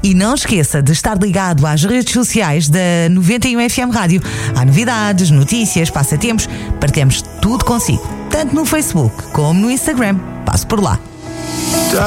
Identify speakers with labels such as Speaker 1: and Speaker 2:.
Speaker 1: E não esqueça de estar ligado às redes sociais da 91 FM Rádio. Há novidades, notícias, passatempos, partilhamos tudo consigo, tanto no Facebook como no Instagram. Passe por lá.